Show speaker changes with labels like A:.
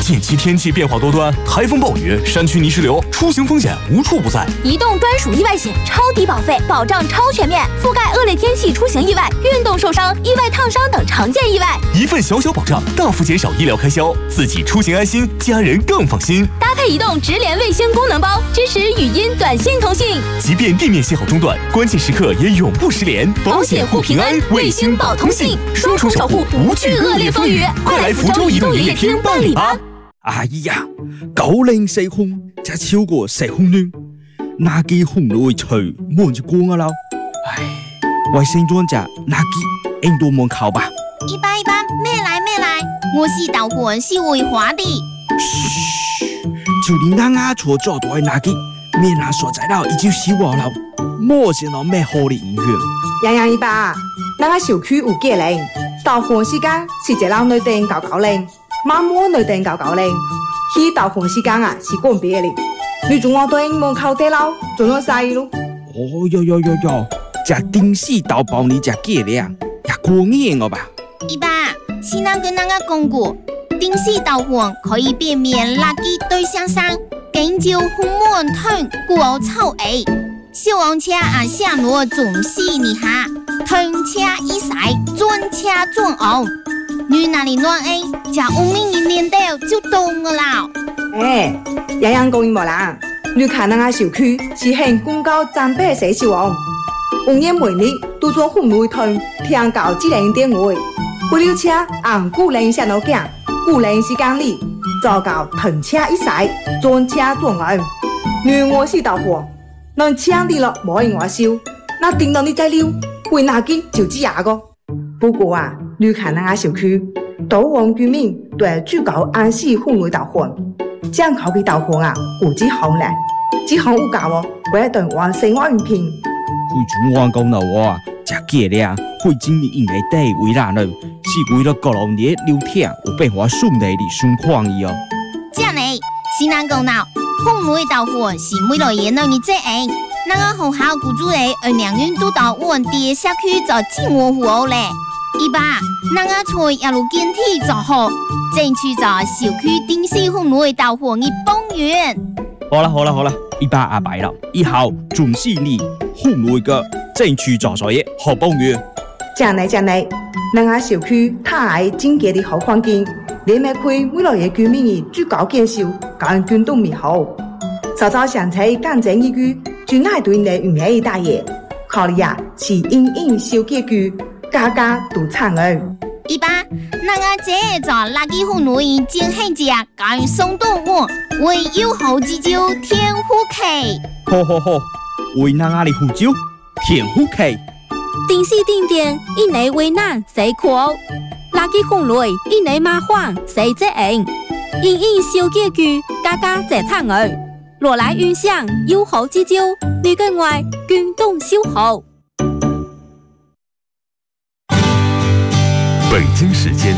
A: 近期天气变化多端，台风暴雨、山区泥石流，出行风险无处不在。
B: 移动专属意外险，超低保费，保障超全面，覆盖恶劣天气出行意外、运动受伤、意外烫伤等常见意外。
A: 一份小小保障，大幅减少医疗开销，自己出行安心，家人更放心。
B: 搭配移动直连卫星功能包，支持语音、短信通信，
A: 即便地面信号中断，关键时刻也永不失联。
B: 保险护平安，卫星保通信，双重守护，不惧恶劣风雨。快来福州移动营业厅办理吧！
C: 哎呀，904風就超過4分鐘，哪幾風都會吹，冇就光啊啦！唉，衛生專家哪幾印度門口吧
D: ？188，咩來？我是導航是會話的。
C: 噓，就連啱啱坐咗都係哪幾，咩人所在啦，已經死我啦，冇先到咩好的影響。
E: 洋洋188，咱個小區有幾零，導航時間是一人內定990。媽媽內定990，去導航時間啊是講別的，你仲我對門口地樓仲有曬咯。
C: 哦喲，這電視導報你這幾靚，也過癮了吧
D: ？188，先生跟大家講過，電視導航可以辨別垃圾對象上，根據紅門吞過臭味，消防車也下落總是你下，吞車一曬，轉車轉紅。你哪裡亂誒？只有明一年到就懂了啦。
E: 洋洋講無啦，你看咱個小區是很公告戰備寫消防，5年每日都做紅綠燈，聽到智能電話，為了車按固定線路行，固定時間裡做到停車一曬，轉車轉紅。你我是導航，能車裡了冇人我燒，那頂到你再溜，會哪件就知呀個。不過啊，你看咱個小區，導航居民對最高安全紅綠導航，將考嘅導航啊，有幾行咧？幾行有教哦，為了對我生活用品。
C: 會主我講到我啊，這幾靚，會經理應該對為難了，是為了各路年聊天，有變化順利的順況伊哦。
D: 這樣呢，是難講到，紅綠導航是每來嘢都你這樣，那個學校雇主咧，兩院都到我哋社區做自我服務咧。188，那個菜一路見天就好，爭取做小區電視紅綠導航嘅幫員。
C: 好啦，188白了，以後準時你紅綠個爭取做所嘢好幫員。
E: 將來，咱個小區太整潔的好環境，連咩開每來嘅居民嘅最高建設，感覺都美好。早上車幹正一句，最愛對你用嘅大爺，考慮啊是因小結局。家家都慘誒
D: ！188，那個這做垃圾紅綠真係只敢送到我，為有好之招天虎旗。
C: 好，為那個的胡椒天虎旗。
B: 電視定點一內為難誰苦？垃圾紅綠一內麻煩誰責任？因小結局家家這慘誒！落來運享有好之招，你跟外軍動修好。
A: 北京時間